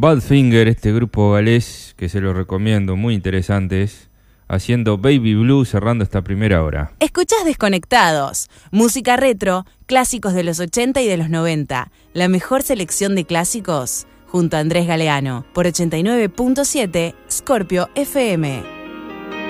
Badfinger, este grupo galés que se lo recomiendo, muy interesantes, haciendo Baby Blue cerrando esta primera hora. Escuchás Desconectados, música retro, clásicos de los 80 y de los 90, la mejor selección de clásicos junto a Andrés Galeano por 89.7 Scorpio FM.